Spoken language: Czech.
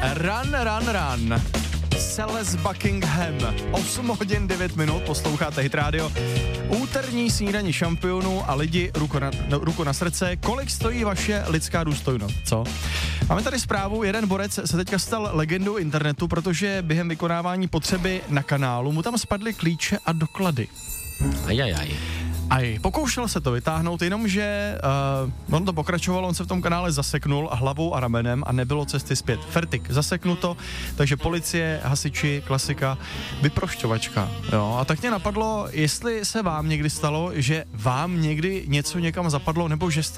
Run. Celeste Buckingham. 8 hodin 9 minut, posloucháte Hit Radio. Úterní snídaní šampionů a lidi, ruku na srdce, kolik stojí vaše lidská důstojnost, co? Máme tady zprávu, jeden borec se teďka stal legendou internetu, protože během vykonávání potřeby na kanálu mu tam spadly klíče a doklady. Pokoušel se to vytáhnout, jenomže on to pokračovalo, on se v tom kanále zaseknul hlavou a ramenem a nebylo cesty zpět. Fertik, zaseknuto, takže policie, hasiči, klasika, vyprošťovačka. Jo, a tak mě napadlo, jestli se vám někdy stalo, že vám někdy něco někam zapadlo, nebo že jste